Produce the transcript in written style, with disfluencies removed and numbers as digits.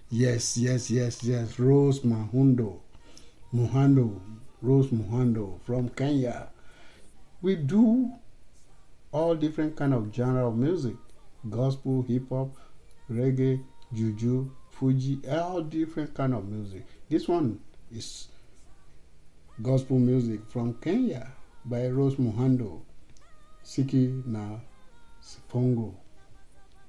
Yes. Rose Muhando, Rose Muhando from Kenya. We do all different kind of genre of music: gospel, hip hop, reggae, juju, fuji, all different kind of music. This one is gospel music from Kenya by Rose Muhando, Siki na Sifongo.